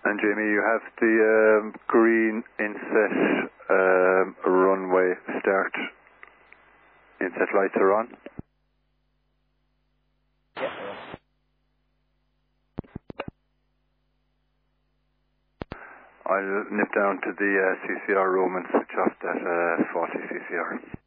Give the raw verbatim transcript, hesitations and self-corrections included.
And Jamie, you have the um, green inset um, runway start. Inset lights are on. Yeah. I'll nip down to the uh, C C R room and switch off that uh, faulty C C R.